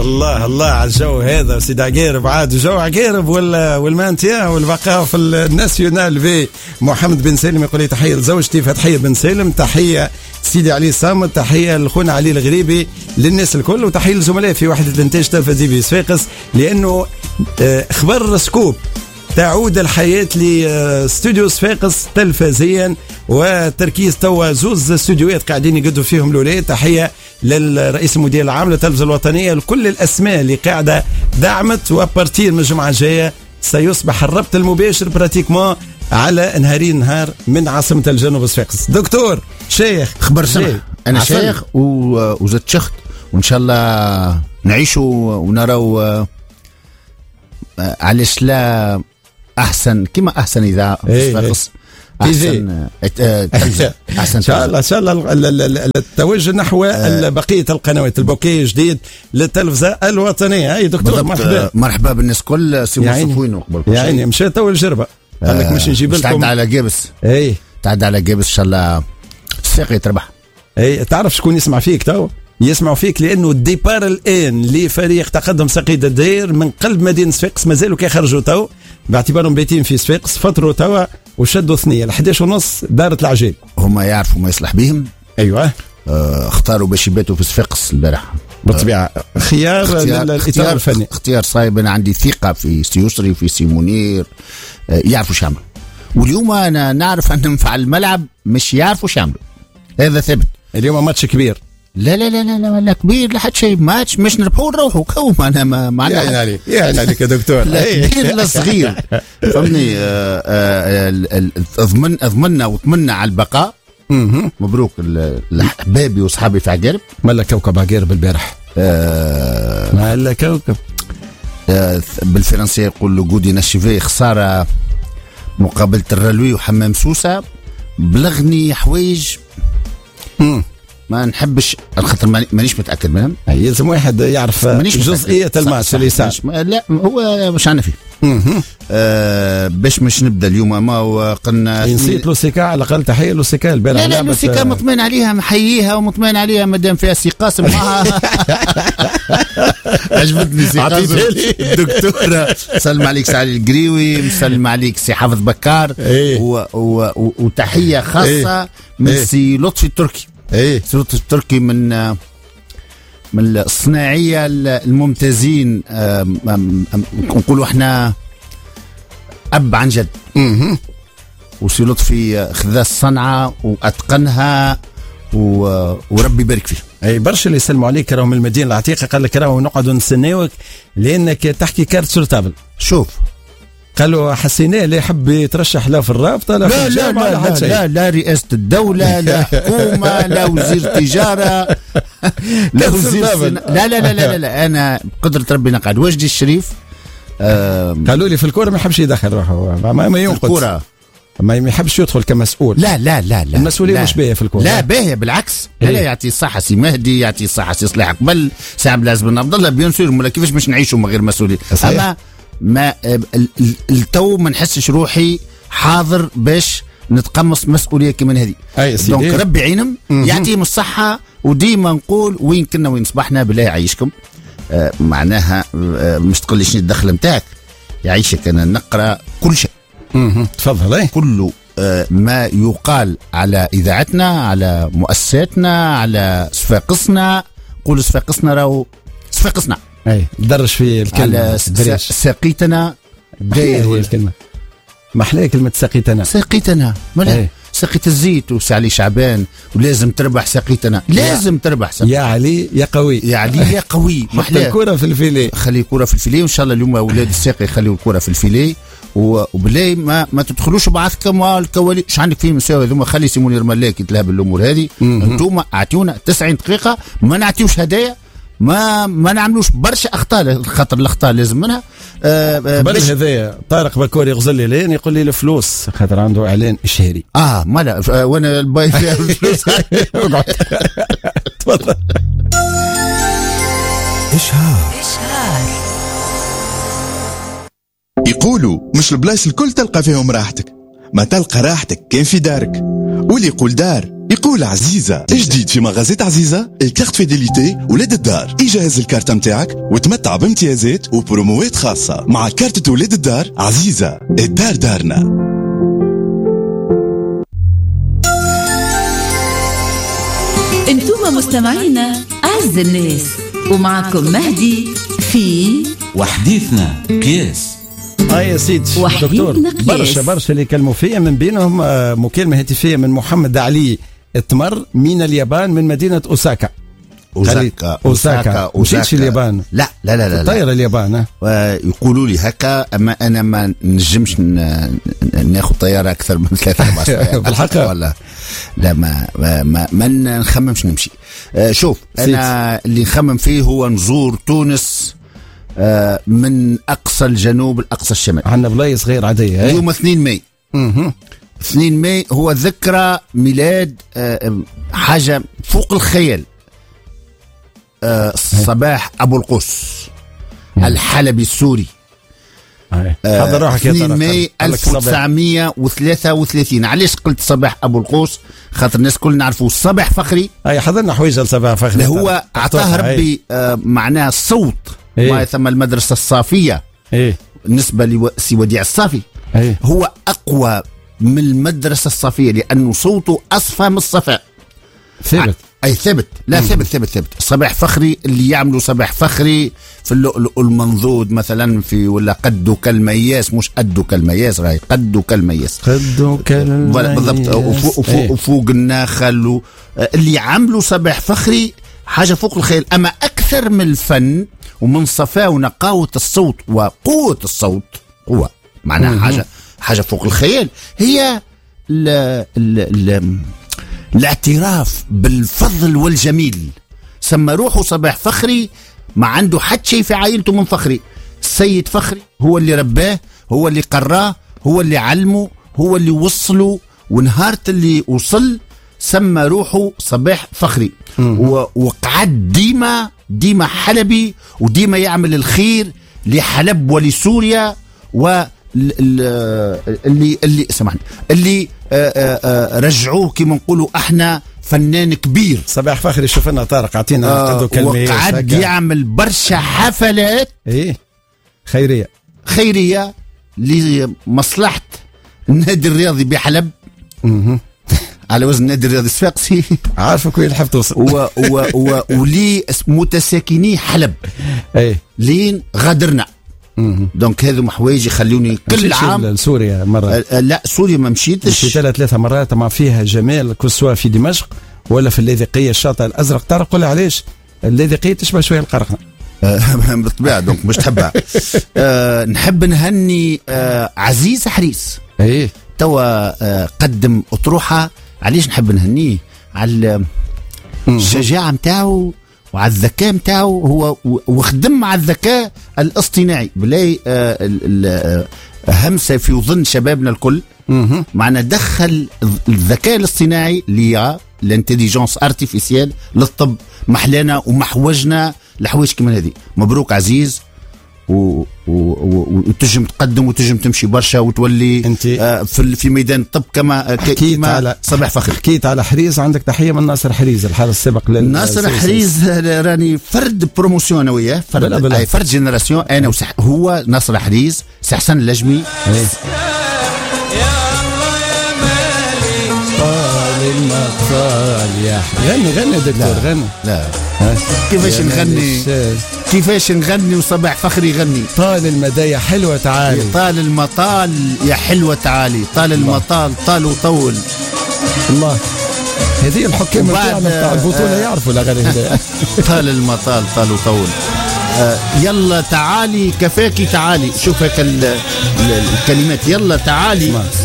الله الله على الجو هذا سيدي عقيرب، عاد جو عقيرب والمانتيا والبقاء في الناسيونال في محمد بن سالم يقول لي تحيه لزوجتي فتحيه بن سالم، تحيه سيدي علي صامت، تحيه لخونا علي الغريبي، للناس الكل، وتحيه للزملاء في وحده الانتاج تلفزيوني في صفاقس، لانه خبر سكوب تعود الحياة لاستوديو صفاقس تلفزيا، وتركيز توا زوز استوديوهات قاعدين يقدوا فيهم الولاد. تحية للرئيس المدير العام للتلفزة الوطنية، لكل الأسماء اللي قاعدة دعمت، وبارتير من الجمعة الجاية سيصبح الربط المباشر براتيكمون على نهار من عاصمة الجنوب صفاقس. دكتور شيخ خبر سمح، أنا شيخ وزدت شخت، وإن شاء الله نعيشوا ونراو علاش لا أحسن كما أحسن إذا صفاقس أحسن أحسن إن شاء الله إن شاء الله التوجه نحو بقية القنوات البوكي جديد للتلفزة الوطنية. أي دكتور مرحبا بالناس كل سي صفوين وقبل يا عيني مشى تو الجربة قال لك مش نجيب لكم تعد على جابس. أي تعد على جابس إن شاء الله الساقي تربح. أي تعرف شكون يسمع فيك تو؟ يسمعوا فيك لانه الديبار الان لفريق تقدم سقيد الدير من قلب مدينه صفاقس مازالوا كيخرجوا تو باعتبارهم بيتين في صفاقس، فطروا توا وشدوا ثنيه 11:30 دارت العجيب. هما يعرفوا ما يصلح بهم. ايوه اختاروا باش يباتوا في صفاقس البارح بالطبيعه. خيار الاطار الفني، اختيار صايب. انا عندي ثقه في سي يسري في سي منير، يعرفوا شو يعملوا، واليوم انا نعرف انهم في الملعب مش يعرفوا شو يعملوا، هذا ثبت. اليوم ماتش كبير. لا لا لا لا لا كبير لحد شيء، ماتش مش نربحوا نروحوا كوم. انا ما يعني عليك يعني عليك يا دكتور. لا كبير لا صغير فهمني. اضمنا وطمنا على البقاء. مبروك الاحبابي واصحابي في عقارب. مالا كوكب عقارب البارح. مالا كوكب بالفرنسيه يقول له جودي نشيفي، خساره مقابله الرلوي وحمام سوسه، بلغني حوايج ما نحبش الخطر، مانيش متاكد منهم. يلزم واحد يعرف جزئيه الماتش اللي صار. لا هو مش عنا فيه. باش مش نبدا اليوم ما وقلنا نسيت لوسيكا على الاقل. تحيه لوسيكا البارح. لا لوسيكا مطمئن عليها، محييها ومطمئن عليها مادام فيها سي قاسم معها. عجبتني سي قاسم الدكتوره. سلم عليك سي علي القريوي، مسلم عليك سي حافظ بكار، وتحيه خاصه من سي لطفي التركي. سي لطفي التركي من الصناعيه الممتازين. نقولوا احنا اب عن جد. وسي لطفي خذا الصنعه واتقنها وربي يبارك فيه. اي برشا اللي يسلموا عليك راهم من المدينه العتيقه، قال لك راهو نقعدوا نستناوك لانك تحكي كارت سورتابل. شوف قالوا حسيناه اللي يحب يترشح لا في الرابطه لا في الجامعه لا لا, لا لا رئاسه الدوله لا حكومه لا وزير تجاره لا وزير لا لا لا لا لا انا بقدره ربي نقعد. وجدي الشريف قالوا لي في الكوره ما يحبش يدخل روحه، ما ينقد الكوره، ما يحبش يدخل كمسؤول. لا لا لا لا المسؤوليه مش باهيه في الكوره. لا باهيه بالعكس. لا يعطي الصحه سي مهدي، يعطي الصحه سي صلاح قبل، سي عبد العزيز بن عبد الله، بيان سور. ولا كيفاش باش نعيشوا من غير مسؤوليه؟ اما ما التو ما نحسش روحي حاضر باش نتقمص مسؤوليه كمان هذه. دونك ربي يعينهم يعطيهم الصحه. وديما نقول وين كنا وين صبحنا بالله يعيشكم. معناها مش تقول لي شنو الدخل نتاعك، يعيشك. انا نقرا كل شيء. تفضل. كله ما يقال على اذاعتنا، على مؤسساتنا، على صفاقسنا. قول صفاقسنا راهو صفاقسنا. اي درج في الكلمه. ساقيتنا هو الكلمه محلاه كلمه ساقيتنا. ساقيتنا ساقيت الزيت وسي علي شعبان، ولازم تربح ساقيتنا. لازم تربح ساقيتنا. يا علي يا قوي، يا علي يا قوي. محلاه الكره في الفيلي، خلي الكره في الفيلي. وان شاء الله اليوم اولاد الساقي يخليوا الكره في الفيلي. وبلاي ما تدخلوش بعضكم الكوالي. ايش عندك فيه مساوي ذوما؟ خلي سيموني الملاك يتلهى بالامور هذه. انتم اعطيونا 90 دقيقه، ما نعطيوش هدايا، ما نعملوش برشا اخطاء، خاطر الاخطاء لازم منها. قبل هذايا طارق بكوري يغزل لي لين يقول لي الفلوس، خاطر عنده اعلان اشهاري. ما لا وانا الباي فيها الفلوس. تفضل. اشهار. يقولوا مش البلايص الكل تلقى فيهم راحتك، ما تلقى راحتك كان في دارك. واللي يقول دار يقول عزيزة جديد في مغازات عزيزة الكارت فيديليتي ولاد الدار. يجهز الكارت متاعك وتمتع بامتيازات وبروموات خاصة مع كارتة ولاد الدار. عزيزة الدار دارنا. انتم مستمعينا أعز الناس، ومعكم مهدي في وحديثنا قياس. يا سيدي دكتور، برشا اللي كلموا فيا، من بينهم مكالمة هاتفية من محمد علي التمر من اليابان، من مدينة أوساكا. أوساكا مشيتش اليابان؟ لا طير اليابان. يقولوا لي هكا، اما انا ما نجمش ناخذ طياره اكثر من 3-4 ساعات بالحق ولا لا. ما نخممش نمشي. شوف انا اللي نخمم فيه هو نزور تونس من اقصى الجنوب لاقصى الشمال. عندنا بلايص غير عاديه. يوم 2 ماي 2 ماي هو ذكرى ميلاد حاجه فوق الخيال. صباح أبو القوس الحلبي السوري. 2 ماي 1933. علاش قلت صباح أبو القوس؟ خاطر الناس كل نعرفوا صباح فخري. حضرنا حويجة لصباح فخري، هو عطاه ربي معناه الصوت. ما ثم المدرسة الصافية بالنسبة لسي وديع الصافي. هو أقوى من المدرسة الصافية لأنه صوته أصفى من الصفاء. ثابت. ثابت. لا ثابت. صباح فخري اللي يعملوا صباح فخري في اللؤلؤ المنضود مثلا، في ولا قدو كالمياس، مش قدو كالمياس، راهي قدو كالمياس بالضبط. وفوق الناخل اللي عملوا صباح فخري حاجة فوق الخيال. أما أكثر من الفن ومن صفاء ونقاوة الصوت وقوة الصوت، هو معناها حاجة فوق الخيال، هي الاعتراف بالفضل والجميل. سمى روحه صباح فخري، ما عنده حد شيء في عائلته من فخري. السيد فخري هو اللي رباه، هو اللي قراه، هو اللي علمه، هو اللي وصله، ونهارة اللي وصل سمى روحه صباح فخري. وقعد ديما حلبي، وديما يعمل الخير لحلب ولسوريا، اللي سمعني اللي رجعوه كما نقولوا احنا فنان كبير. صباح فخري شوف لنا طارق، اعطينا قدو كلمه. وقعد يعمل برشا حفلات خيريه لمصلحه النادي الرياضي بحلب. على وزن النادي الرياضي الصفاقسي، عارفك وين الحب توصل. ولي متساكني حلب لين غادرنا. دونك هذو حوايج يخلوني كل عام لسوريا مرة. لا سوريا ما مشيتش، مشيت 3 مرات، ما فيها جمال كسوا في دمشق ولا في اللاذقية الشاطئ الأزرق. تعرف قول علاش اللاذقية تشبه شوية القرقنة بالطبيعة، دونك مش تحبها. نحب نهني عزيز حريص. توا قدم أطروحة. علاش نحب نهنيه؟ على الشجاعة متاعه وعلى الذكاء متاعه. هو وخدم مع الذكاء الاصطناعي بلاي همسة في وظن شبابنا الكل. معنا دخل الذكاء الاصطناعي الانتليجنس ارتيفيسيال للطب، محلانا ومحوجنا لحوايج كمان هذه. مبروك عزيز، وتجم تقدم وتجم تمشي برشا وتولي انت في ميدان الطب كما على صباح فخر. حكيت على حريز، عندك تحيه من ناصر حريز الحارس السابق ناصر حريز. راني فرد بروموسيون انا وياه، فرد جنراسيون انا هو ناصر حريز، سحسن اللجمي. غني دكتور غني. لا كيفاش نغني وصباح فخري يغني. طال المدى يا حلوة تعالي، طال المطال يا حلوة تعالي، طال المطال طال وطول. الله، هذه الحكام بتاع البطولة يعرفوا الأغاني هذه. طال المطال طال وطول. يلا تعالي كفاكي تعالي. شوف هيك الكلمات، يلا تعالي